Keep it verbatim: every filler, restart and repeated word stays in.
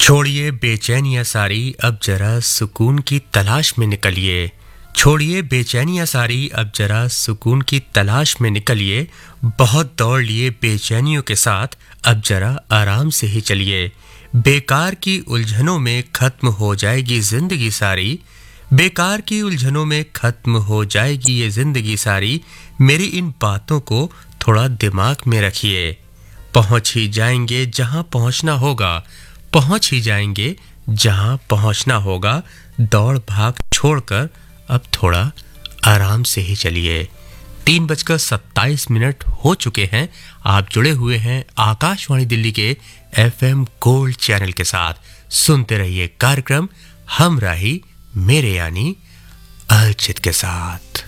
छोड़िए बेचैनियां सारी, अब जरा सुकून की तलाश में निकलिए। छोड़िए बेचैनियां सारी, अब जरा सुकून की तलाश में निकलिए। बहुत दौड़ लिए बेचैनियों के साथ, अब जरा आराम से ही चलिए। बेकार की उलझनों में खत्म हो जाएगी जिंदगी सारी। बेकार की उलझनों में खत्म हो जाएगी ये जिंदगी सारी। मेरी इन बातों को थोड़ा दिमाग में रखिए। पहुंच ही जाएंगे जहां पहुंचना होगा। पहुंच ही जाएंगे जहां पहुंचना होगा। दौड़ भाग छोड़कर अब थोड़ा आराम से ही चलिए। तीन बजकर सत्ताईस मिनट हो चुके हैं। आप जुड़े हुए हैं आकाशवाणी दिल्ली के एफएम गोल्ड चैनल के साथ। सुनते रहिए कार्यक्रम हमराही मेरे यानी अर्चित के साथ।